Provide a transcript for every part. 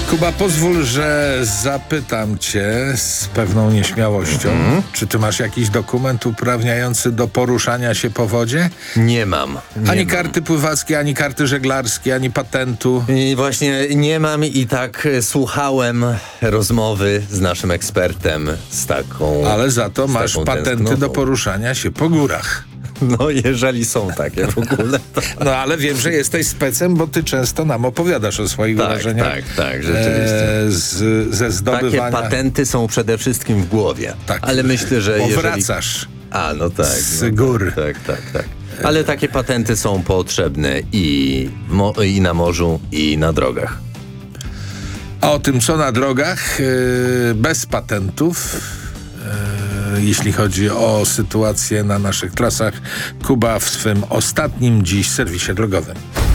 Kuba, pozwól, że zapytam cię z pewną nieśmiałością. Czy ty masz jakiś dokument uprawniający do poruszania się po wodzie? Nie mam. Ani karty pływackiej, ani karty żeglarskiej, ani patentu. I właśnie nie mam i tak słuchałem rozmowy z naszym ekspertem z taką... Ale za to masz taką patenty tęsknotą. do poruszania się po górach. No jeżeli są takie w ogóle. No ale wiem, że jesteś specem, bo ty często nam opowiadasz o swoich wrażeniach. Tak, rzeczywiście. Ze zdobywania. Takie patenty są przede wszystkim w głowie. Tak. Ale myślę, że jeżeli... Powracasz No tak. z gór. Tak. Ale takie patenty są potrzebne i na morzu, i na drogach. A o tym, co na drogach, bez patentów, jeśli chodzi o sytuację na naszych trasach, Kuba w swym ostatnim dziś serwisie drogowym.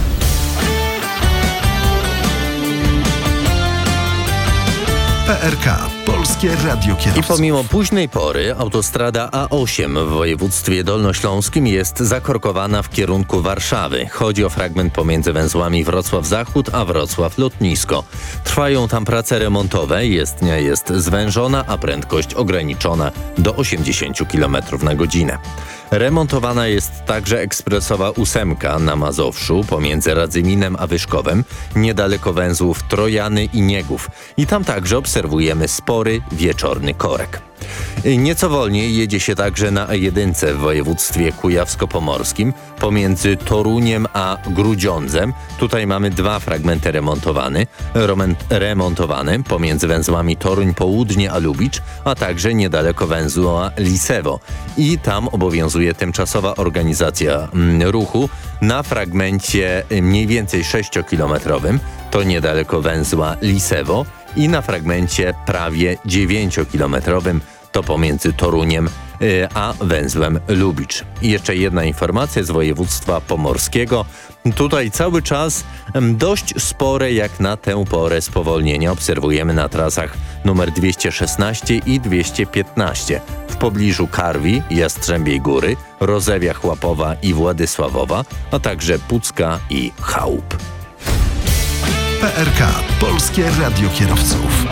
PRK, Polskie Radio I Kierowców. pomimo późnej pory autostrada A8 w województwie dolnośląskim jest zakorkowana w kierunku Warszawy. Chodzi o fragment pomiędzy węzłami Wrocław Zachód a Wrocław Lotnisko. Trwają tam prace remontowe, jezdnia jest zwężona, a prędkość ograniczona do 80 km na godzinę. Remontowana jest także ekspresowa 8 na Mazowszu pomiędzy Radzyminem a Wyszkowem, niedaleko węzłów Trojany i Niegów. I tam także obserwujemy spory wieczorny korek. Nieco wolniej jedzie się także na A1 w województwie kujawsko-pomorskim pomiędzy Toruniem a Grudziądzem. Tutaj mamy dwa fragmenty remontowane pomiędzy węzłami Toruń Południe a Lubicz, a także niedaleko węzła Lisewo. I tam obowiązuje tymczasowa organizacja ruchu na fragmencie mniej więcej 6-kilometrowym, to niedaleko węzła Lisewo, i na fragmencie prawie 9-kilometrowym, to pomiędzy Toruniem a węzłem Lubicz. I jeszcze jedna informacja z województwa pomorskiego. Tutaj cały czas dość spore jak na tę porę spowolnienia obserwujemy na trasach numer 216 i 215. W pobliżu Karwi, Jastrzębiej Góry, Rozewia Chłapowa i Władysławowa, a także Pucka i Chałup. PRK, Polskie Radio Kierowców.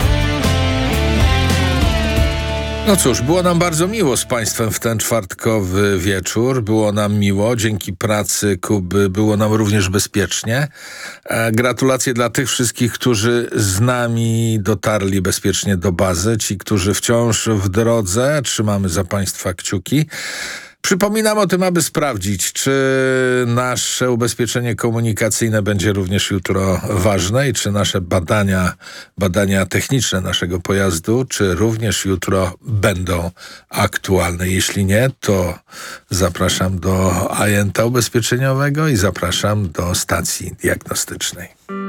No cóż, było nam bardzo miło z Państwem w ten czwartkowy wieczór. Było nam miło. Dzięki pracy Kuby było nam również bezpiecznie. Gratulacje dla tych wszystkich, którzy z nami dotarli bezpiecznie do bazy. Ci, którzy wciąż w drodze. Trzymamy za Państwa kciuki. Przypominam o tym, aby sprawdzić, czy nasze ubezpieczenie komunikacyjne będzie również jutro ważne i czy nasze badania techniczne naszego pojazdu, czy również jutro będą aktualne. Jeśli nie, to zapraszam do agenta ubezpieczeniowego i zapraszam do stacji diagnostycznej.